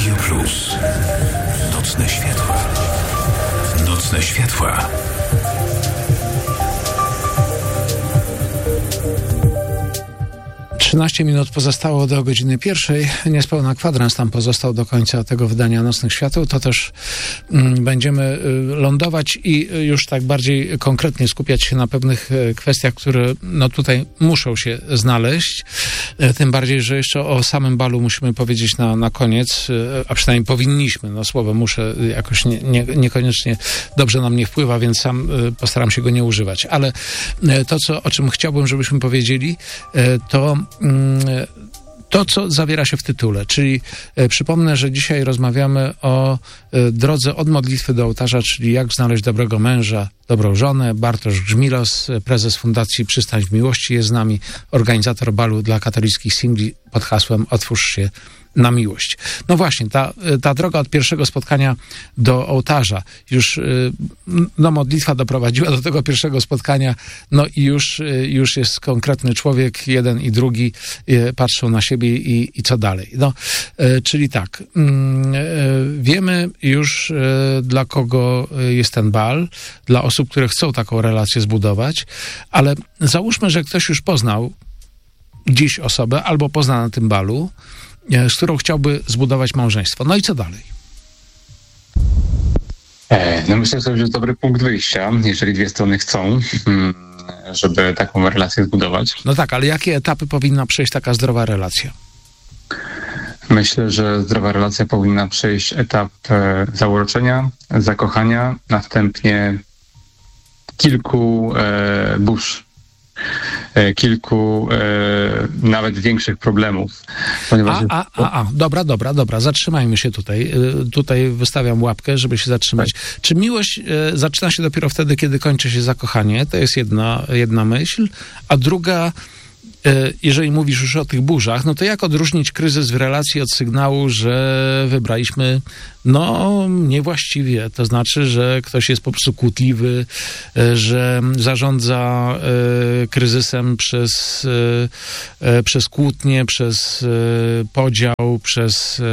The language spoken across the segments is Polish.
Radio Plus. Nocne światła. Nocne światła. Trzynaście minut pozostało do godziny 1:00. Niespełna kwadrans tam pozostał do końca tego wydania Nocnych Świateł. To też będziemy lądować i już tak bardziej konkretnie skupiać się na pewnych kwestiach, które no tutaj muszą się znaleźć. Tym bardziej, że jeszcze o samym balu musimy powiedzieć na koniec, a przynajmniej powinniśmy. No słowo muszę jakoś niekoniecznie dobrze nam nie wpływa, więc sam postaram się go nie używać. Ale to, o czym chciałbym, żebyśmy powiedzieli, to, co zawiera się w tytule, czyli przypomnę, że dzisiaj rozmawiamy o drodze od modlitwy do ołtarza, czyli jak znaleźć dobrego męża, dobrą żonę. Bartosz Grzmilos, prezes Fundacji Przystań w Miłości jest z nami, organizator balu dla katolickich singli pod hasłem Otwórz się na miłość. No właśnie, ta droga od pierwszego spotkania do ołtarza, już modlitwa doprowadziła do tego pierwszego spotkania, no i już jest konkretny człowiek, jeden i drugi patrzą na siebie i co dalej. No, czyli tak, wiemy już dla kogo jest ten bal, dla osób, które chcą taką relację zbudować, ale załóżmy, że ktoś już poznał dziś osobę albo pozna na tym balu, z którą chciałby zbudować małżeństwo. No i co dalej? No myślę, że to już jest dobry punkt wyjścia, jeżeli dwie strony chcą, żeby taką relację zbudować. No tak, ale jakie etapy powinna przejść taka zdrowa relacja? Myślę, że zdrowa relacja powinna przejść etap zauroczenia, zakochania, następnie kilku burz, kilku nawet większych problemów. Ponieważ Dobra, zatrzymajmy się tutaj. Tutaj wystawiam łapkę, żeby się zatrzymać. Tak. Czy miłość zaczyna się dopiero wtedy, kiedy kończy się zakochanie? To jest jedna myśl. A druga, jeżeli mówisz już o tych burzach, no to jak odróżnić kryzys w relacji od sygnału, że wybraliśmy niewłaściwie, to znaczy, że ktoś jest po prostu kłótliwy, że zarządza kryzysem przez kłótnie, przez podział, przez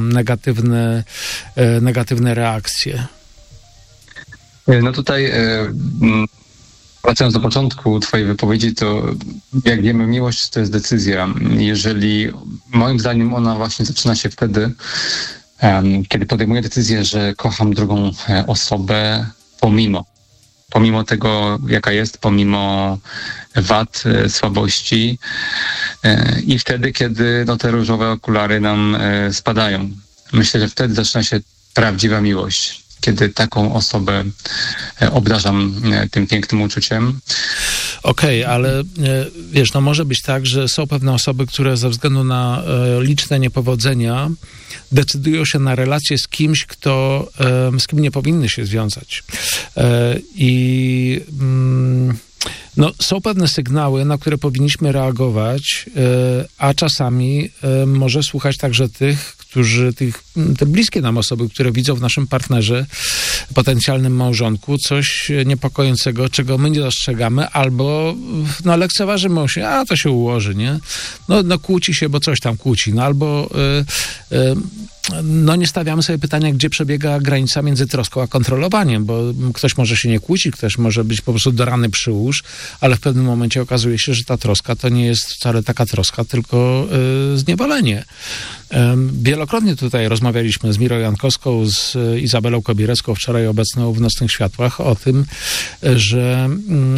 negatywne reakcje. No tutaj wracając do początku twojej wypowiedzi, to jak wiemy, miłość to jest decyzja. Jeżeli moim zdaniem ona właśnie zaczyna się wtedy, kiedy podejmuję decyzję, że kocham drugą osobę pomimo tego, jaka jest, pomimo wad, słabości i wtedy, kiedy te różowe okulary nam spadają. Myślę, że wtedy zaczyna się prawdziwa miłość, kiedy taką osobę obdarzam tym pięknym uczuciem. Okej, ale wiesz, może być tak, że są pewne osoby, które ze względu na liczne niepowodzenia decydują się na relację z kimś, z kim nie powinny się związać. Są pewne sygnały, na które powinniśmy reagować, a czasami może słuchać także tych, te bliskie nam osoby, które widzą w naszym partnerze, potencjalnym małżonku, coś niepokojącego, czego my nie dostrzegamy, albo lekceważymy się, to się ułoży, nie? Kłóci się, bo coś tam kłóci, albo nie stawiamy sobie pytania, gdzie przebiega granica między troską a kontrolowaniem, bo ktoś może się nie kłócić, ktoś może być po prostu do rany przyłóż, ale w pewnym momencie okazuje się, że ta troska to nie jest wcale taka troska, tylko zniewolenie. Wielokrotnie tutaj rozmawialiśmy z Mirą Jankowską, z Izabelą Kobierecką, wczoraj obecną w Nocnych Światłach, o tym, że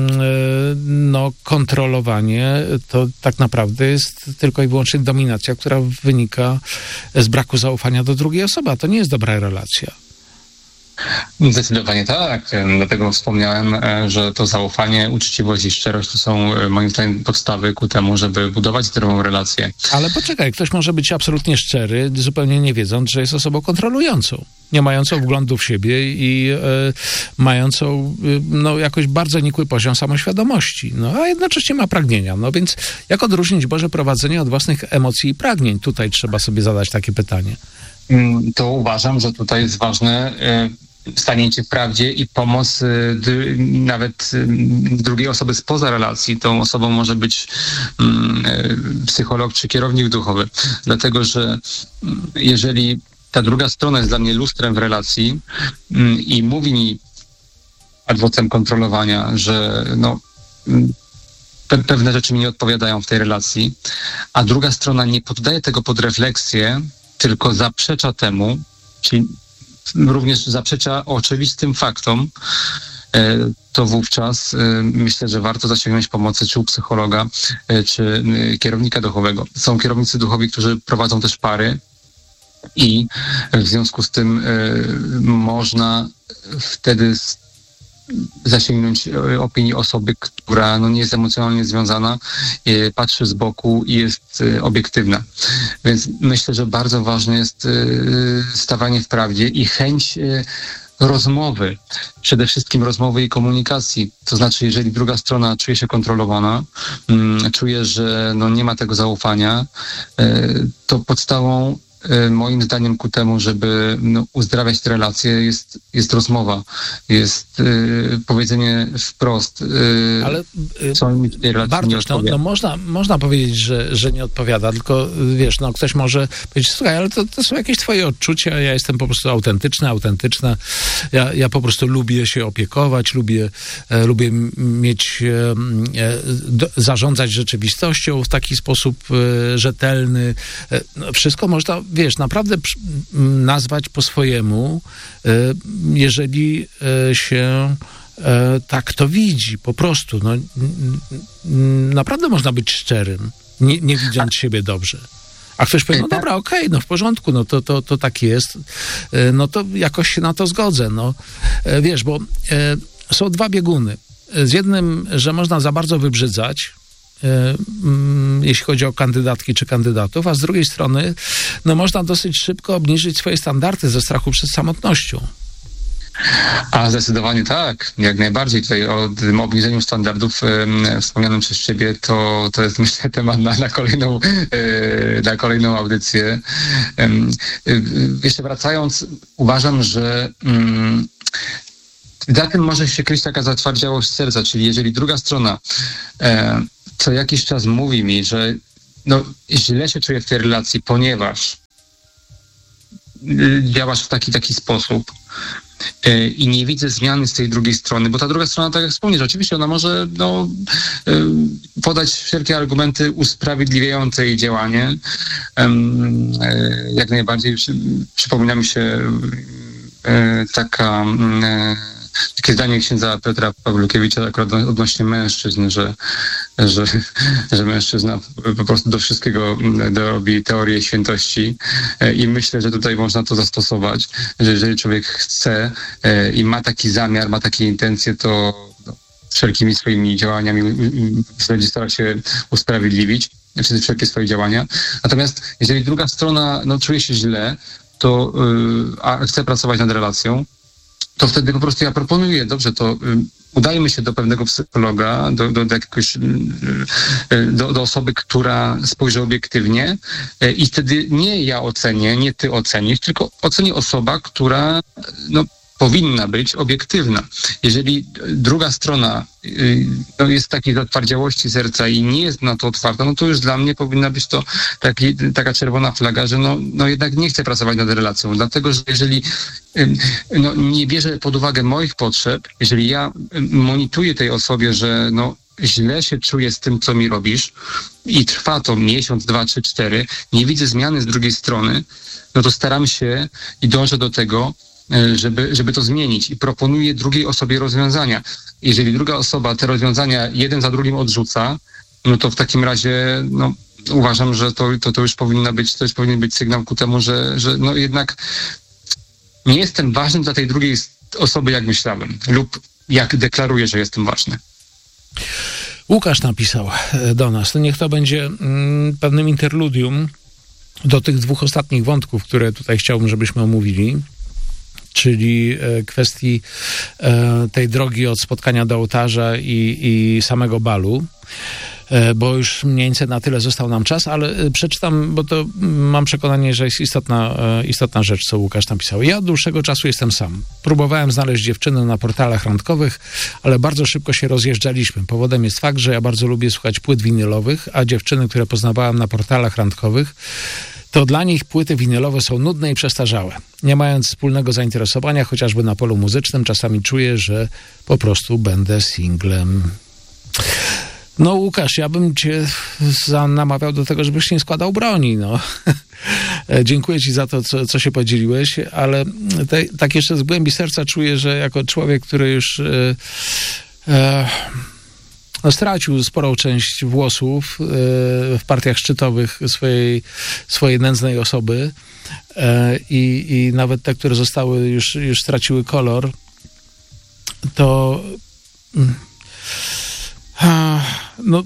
kontrolowanie to tak naprawdę jest tylko i wyłącznie dominacja, która wynika z braku zaufania do drugiej osoby, a to nie jest dobra relacja. Zdecydowanie tak. Dlatego wspomniałem, że to zaufanie, uczciwość i szczerość to są moim zdaniem podstawy ku temu, żeby budować zdrową relację. Ale poczekaj, ktoś może być absolutnie szczery, zupełnie nie wiedząc, że jest osobą kontrolującą, nie mającą wglądu w siebie i mającą jakoś bardzo nikły poziom samoświadomości, a jednocześnie ma pragnienia. Więc jak odróżnić Boże prowadzenie od własnych emocji i pragnień? Tutaj trzeba sobie zadać takie pytanie. To uważam, że tutaj jest ważne staniecie w prawdzie i pomoc nawet drugiej osoby spoza relacji. Tą osobą może być psycholog czy kierownik duchowy. Dlatego, że jeżeli ta druga strona jest dla mnie lustrem w relacji i mówi mi ad vocem kontrolowania, że pewne rzeczy mi nie odpowiadają w tej relacji, a druga strona nie poddaje tego pod refleksję, tylko zaprzecza temu, czyli również zaprzecza oczywistym faktom, to wówczas myślę, że warto zasięgnąć pomocy czy u psychologa, czy kierownika duchowego. Są kierownicy duchowi, którzy prowadzą też pary i w związku z tym można wtedy zasięgnąć opinii osoby, która nie jest emocjonalnie związana, patrzy z boku i jest obiektywna. Więc myślę, że bardzo ważne jest stawanie w prawdzie i chęć rozmowy, przede wszystkim rozmowy i komunikacji. To znaczy, jeżeli druga strona czuje się kontrolowana, czuje, że nie ma tego zaufania, to podstawą moim zdaniem ku temu, żeby uzdrawiać te relacje, jest rozmowa, jest powiedzenie wprost, ale co mi w tej relacji Bartosz, nie odpowiada. można powiedzieć, że nie odpowiada, tylko wiesz, ktoś może powiedzieć, słuchaj, ale to są jakieś twoje odczucia, ja jestem po prostu autentyczna, ja po prostu lubię się opiekować, lubię mieć, zarządzać rzeczywistością w taki sposób rzetelny. Wszystko można, wiesz, naprawdę nazwać po swojemu, jeżeli się tak to widzi, po prostu. Naprawdę można być szczerym, nie widząc siebie dobrze. A ktoś powie, dobra, okej, w porządku, to tak jest, to jakoś się na to zgodzę, wiesz, bo są dwa bieguny. Z jednym, że można za bardzo wybrzydzać, jeśli chodzi o kandydatki czy kandydatów, a z drugiej strony można dosyć szybko obniżyć swoje standardy ze strachu przed samotnością. A zdecydowanie tak, jak najbardziej. Tutaj o tym obniżeniu standardów wspomnianym przez ciebie, to jest, myślę, temat na kolejną audycję. Jeszcze wracając, uważam, że za tym może się kryć taka zatwardziałość serca, czyli jeżeli druga strona co jakiś czas mówi mi, że źle się czuję w tej relacji, ponieważ działasz w taki sposób i nie widzę zmiany z tej drugiej strony, bo ta druga strona, tak jak wspomniesz, oczywiście ona może podać wszelkie argumenty usprawiedliwiające jej działanie. Jak najbardziej przypomina mi się takie zdanie księdza Piotra Pawlukiewicza akurat odnośnie mężczyzn, że mężczyzna po prostu do wszystkiego robi teorię świętości i myślę, że tutaj można to zastosować, że jeżeli człowiek chce i ma taki zamiar, ma takie intencje, to wszelkimi swoimi działaniami będzie starał się usprawiedliwić wszelkie swoje działania. Natomiast jeżeli druga strona czuje się źle, a chce pracować nad relacją, to wtedy po prostu ja proponuję, dobrze, to udajmy się do pewnego psychologa, do osoby, która spojrzy obiektywnie i wtedy nie ja ocenię, nie ty ocenisz, tylko oceni osoba, która powinna być obiektywna. Jeżeli druga strona jest takiej zatwardziałości serca i nie jest na to otwarta, to już dla mnie powinna być to taka czerwona flaga, że jednak nie chcę pracować nad relacją. Dlatego, że jeżeli nie bierze pod uwagę moich potrzeb, jeżeli ja monituję tej osobie, że źle się czuję z tym, co mi robisz i trwa to miesiąc, 2, 3, 4, nie widzę zmiany z drugiej strony, to staram się i dążę do tego, żeby to zmienić i proponuję drugiej osobie rozwiązania. Jeżeli druga osoba te rozwiązania jeden za drugim odrzuca, to w takim razie uważam, że to już powinien być sygnał ku temu, że jednak nie jestem ważny dla tej drugiej osoby, jak myślałem, lub jak deklaruję, że jestem ważny. Łukasz napisał do nas, niech to będzie pewnym interludium do tych dwóch ostatnich wątków, które tutaj chciałbym, żebyśmy omówili, czyli kwestii tej drogi od spotkania do ołtarza i samego balu, bo już mniej więcej na tyle został nam czas, ale przeczytam, bo to mam przekonanie, że jest istotna rzecz, co Łukasz napisał. Ja od dłuższego czasu jestem sam. Próbowałem znaleźć dziewczynę na portalach randkowych, ale bardzo szybko się rozjeżdżaliśmy. Powodem jest fakt, że ja bardzo lubię słuchać płyt winylowych, a dziewczyny, które poznawałem na portalach randkowych, to dla nich płyty winylowe są nudne i przestarzałe. Nie mając wspólnego zainteresowania, chociażby na polu muzycznym, czasami czuję, że po prostu będę singlem. No Łukasz, ja bym cię namawiał do tego, żebyś nie składał broni, no. Dziękuję ci za to, co się podzieliłeś, ale tak jeszcze z głębi serca czuję, że jako człowiek, który już stracił sporą część włosów w partiach szczytowych swojej nędznej osoby i nawet te, które zostały, już straciły kolor, to no,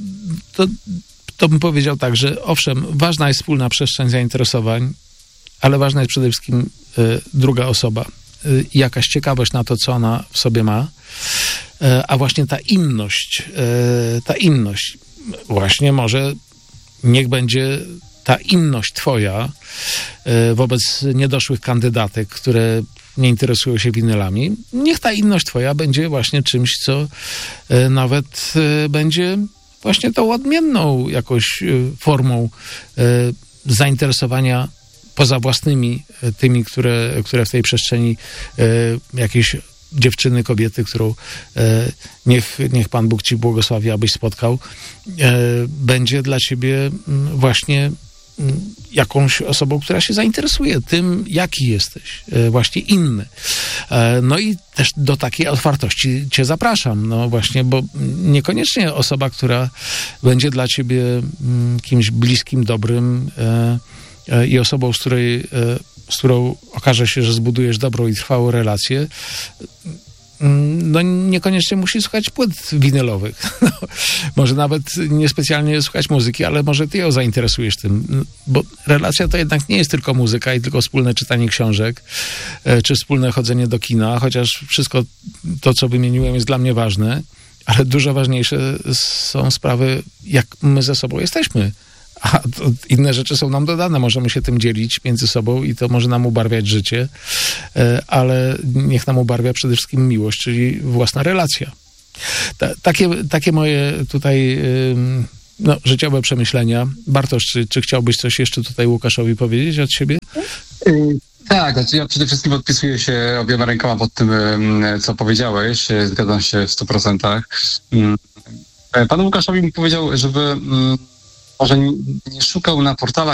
to bym powiedział tak, że owszem, ważna jest wspólna przestrzeń zainteresowań, ale ważna jest przede wszystkim druga osoba, jakaś ciekawość na to, co ona w sobie ma, a właśnie ta inność, właśnie może niech będzie ta inność twoja wobec niedoszłych kandydatek, które nie interesują się winylami, niech ta inność twoja będzie właśnie czymś, co nawet będzie właśnie tą odmienną jakąś formą zainteresowania poza własnymi, tymi, które w tej przestrzeni jakieś dziewczyny, kobiety, którą niech Pan Bóg ci błogosławi, abyś spotkał, będzie dla ciebie właśnie jakąś osobą, która się zainteresuje tym, jaki jesteś, właśnie inny. No i też do takiej otwartości cię zapraszam, no właśnie, bo niekoniecznie osoba, która będzie dla ciebie kimś bliskim, dobrym i osobą, z którą okaże się, że zbudujesz dobrą i trwałą relację, no niekoniecznie musi słuchać płyt winylowych. No, może nawet niespecjalnie słuchać muzyki, ale może ty ją zainteresujesz tym, bo relacja to jednak nie jest tylko muzyka i tylko wspólne czytanie książek, czy wspólne chodzenie do kina, chociaż wszystko to, co wymieniłem, jest dla mnie ważne, ale dużo ważniejsze są sprawy, jak my ze sobą jesteśmy. A inne rzeczy są nam dodane, możemy się tym dzielić między sobą i to może nam ubarwiać życie, ale niech nam ubarwia przede wszystkim miłość, czyli własna relacja. Takie moje tutaj życiowe przemyślenia. Bartosz, czy chciałbyś coś jeszcze tutaj Łukaszowi powiedzieć od siebie? Tak, znaczy ja przede wszystkim podpisuję się obiema rękoma pod tym, co powiedziałeś. Zgadzam się w 100%. Panu Łukaszowi bym powiedział, żeby może nie szukał na portalach